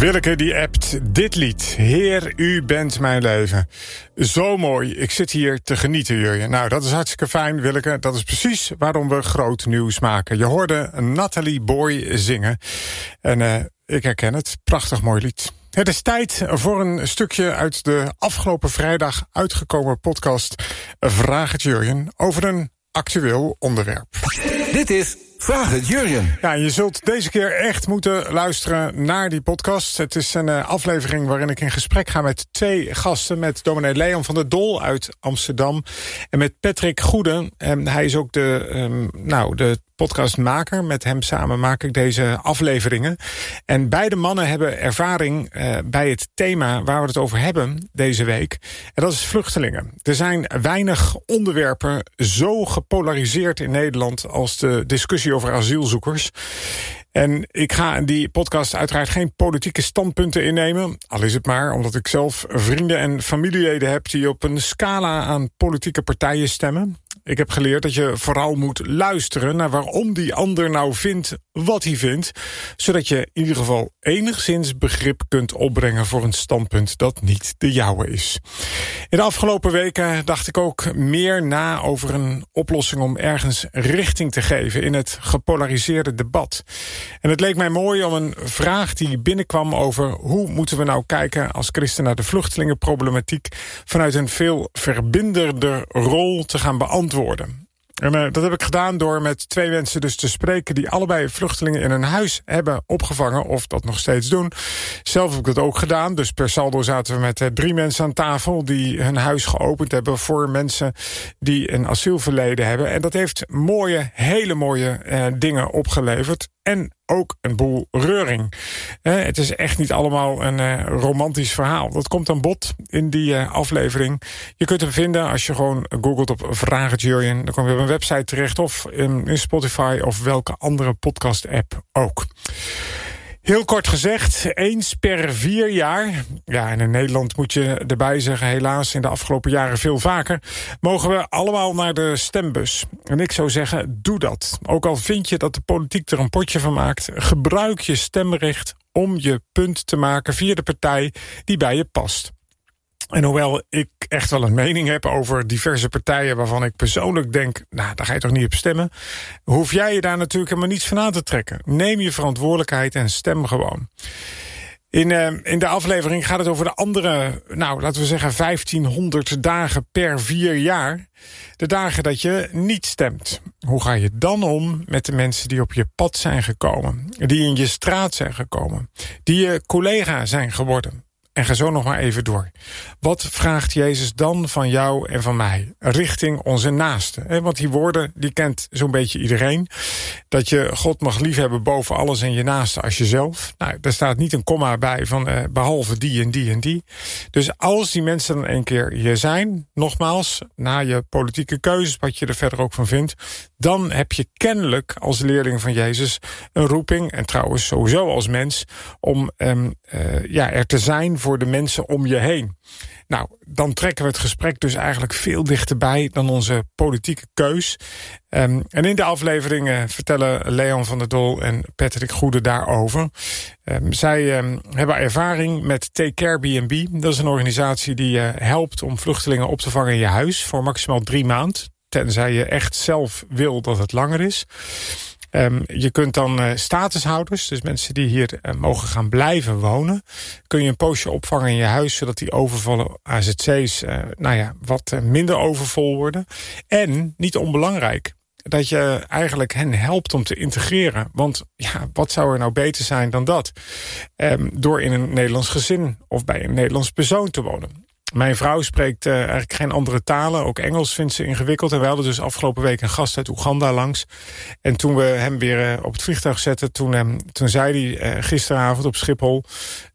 Willeke die appt dit lied. Heer, u bent mijn leven. Zo mooi. Ik zit hier te genieten, Jurjen. Nou, dat is hartstikke fijn, Willeke. Dat is precies waarom we groot nieuws maken. Je hoorde Nathalie Boy zingen. En ik herken het. Prachtig mooi lied. Het is tijd voor een stukje uit de afgelopen vrijdag uitgekomen podcast Vraag het Jurjen over een actueel onderwerp. Dit is Vraag het Jurjen. Ja, je zult deze keer echt moeten luisteren naar die podcast. Het is een aflevering waarin ik in gesprek ga met twee gasten. Met dominee Leon van der Dol uit Amsterdam. En met Patrick Goede. En hij is ook de podcastmaker. Met hem samen maak ik deze afleveringen. En beide mannen hebben ervaring bij het thema waar we het over hebben deze week. En dat is vluchtelingen. Er zijn weinig onderwerpen zo gepolariseerd in Nederland als de discussie over asielzoekers. En ik ga in die podcast uiteraard geen politieke standpunten innemen. Al is het maar omdat ik zelf vrienden en familieleden heb die op een scala aan politieke partijen stemmen. Ik heb geleerd dat je vooral moet luisteren naar waarom die ander nou vindt wat hij vindt. Zodat je in ieder geval enigszins begrip kunt opbrengen voor een standpunt dat niet de jouwe is. In de afgelopen weken dacht ik ook meer na over een oplossing om ergens richting te geven in het gepolariseerde debat. En het leek mij mooi om een vraag die binnenkwam over hoe moeten we nou kijken als christen naar de vluchtelingenproblematiek vanuit een veel verbinderder rol te gaan beantwoorden. En dat heb ik gedaan door met twee mensen dus te spreken die allebei vluchtelingen in een huis hebben opgevangen of dat nog steeds doen. Zelf heb ik dat ook gedaan, dus per saldo zaten we met 3 mensen aan tafel die hun huis geopend hebben voor mensen die een asielverleden hebben. En dat heeft hele mooie dingen opgeleverd. En ook een boel reuring. Het is echt niet allemaal een romantisch verhaal. Dat komt aan bod in die aflevering. Je kunt hem vinden als je gewoon googelt op Vraag het Jurjen. Dan kom je op een website terecht of in Spotify of welke andere podcast-app ook. Heel kort gezegd, eens per 4 jaar... ja, en in Nederland moet je erbij zeggen, helaas in de afgelopen jaren veel vaker... mogen we allemaal naar de stembus. En ik zou zeggen, doe dat. Ook al vind je dat de politiek er een potje van maakt... gebruik je stemrecht om je punt te maken via de partij die bij je past. En hoewel ik echt wel een mening heb over diverse partijen... waarvan ik persoonlijk denk, nou, daar ga je toch niet op stemmen... hoef jij je daar natuurlijk helemaal niets van aan te trekken. Neem je verantwoordelijkheid en stem gewoon. In de aflevering gaat het over de andere, laten we zeggen 1500 dagen per 4 jaar. De dagen dat je niet stemt. Hoe ga je dan om met de mensen die op je pad zijn gekomen? Die in je straat zijn gekomen? Die je collega zijn geworden? En ga zo nog maar even door. Wat vraagt Jezus dan van jou en van mij? Richting onze naasten. Want die woorden, die kent zo'n beetje iedereen. Dat je God mag liefhebben boven alles en je naaste als jezelf. Nou, daar staat niet een komma bij van behalve die en die en die. Dus als die mensen dan een keer hier zijn, nogmaals, na je politieke keuzes, wat je er verder ook van vindt, dan heb je kennelijk als leerling van Jezus een roeping, en trouwens sowieso als mens, om er te zijn voor de mensen om je heen. Nou, dan trekken we het gesprek dus eigenlijk veel dichterbij dan onze politieke keus. En in de aflevering vertellen Leon van der Dol en Patrick Goede daarover. Zij hebben ervaring met Take Care B&B. Dat is een organisatie die helpt om vluchtelingen op te vangen in je huis voor maximaal 3 maanden. Tenzij je echt zelf wil dat het langer is. Je kunt dan statushouders, dus mensen die hier mogen gaan blijven wonen, kun je een poosje opvangen in je huis, zodat die overvallen AZC's wat minder overvol worden. En, niet onbelangrijk, dat je eigenlijk hen helpt om te integreren. Want ja, wat zou er nou beter zijn dan dat? Door in een Nederlands gezin of bij een Nederlands persoon te wonen. Mijn vrouw spreekt eigenlijk geen andere talen. Ook Engels vindt ze ingewikkeld. En we hadden dus afgelopen week een gast uit Oeganda langs. En toen we hem weer op het vliegtuig zetten, toen zei hij gisteravond op Schiphol,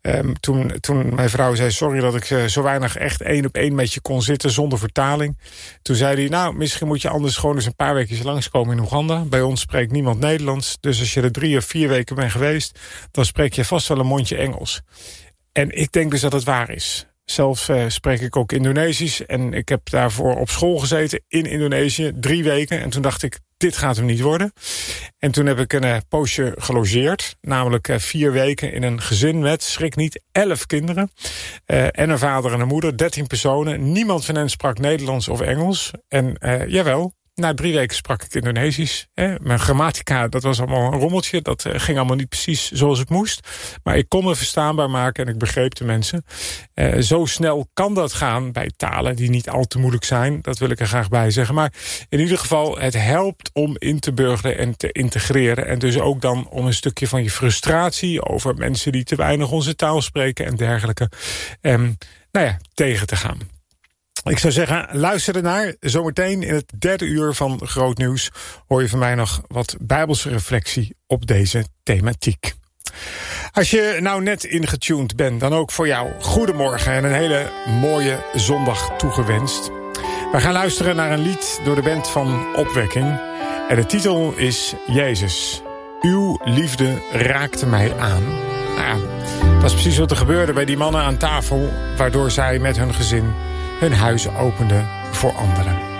toen mijn vrouw zei, sorry dat ik zo weinig echt 1-op-1 met je kon zitten zonder vertaling. Toen zei hij, misschien moet je anders gewoon eens een paar weken langskomen in Oeganda. Bij ons spreekt niemand Nederlands. Dus als je er 3 of 4 weken bent geweest, dan spreek je vast wel een mondje Engels. En ik denk dus dat het waar is. Zelf spreek ik ook Indonesisch en ik heb daarvoor op school gezeten in Indonesië 3 weken. En toen dacht ik, dit gaat hem niet worden. En toen heb ik een poosje gelogeerd. Namelijk 4 weken in een gezin met, schrik niet, 11 kinderen. En een vader en een moeder, 13 personen. Niemand van hen sprak Nederlands of Engels. En jawel, na 3 weken sprak ik Indonesisch. Mijn grammatica, dat was allemaal een rommeltje. Dat ging allemaal niet precies zoals het moest. Maar ik kon me verstaanbaar maken en ik begreep de mensen. Zo snel kan dat gaan bij talen die niet al te moeilijk zijn. Dat wil ik er graag bij zeggen. Maar in ieder geval, het helpt om in te burgeren en te integreren. En dus ook dan om een stukje van je frustratie over mensen die te weinig onze taal spreken en dergelijke. Tegen te gaan. Ik zou zeggen, luister ernaar. Zometeen in het 3e uur van Groot Nieuws hoor je van mij nog wat Bijbelse reflectie op deze thematiek. Als je nou net ingetuned bent, dan ook voor jou goedemorgen en een hele mooie zondag toegewenst. We gaan luisteren naar een lied door de band van Opwekking. En de titel is Jezus. Uw liefde raakte mij aan. Nou ja, dat is precies wat er gebeurde bij die mannen aan tafel, waardoor zij met hun gezin hun huis openden voor anderen.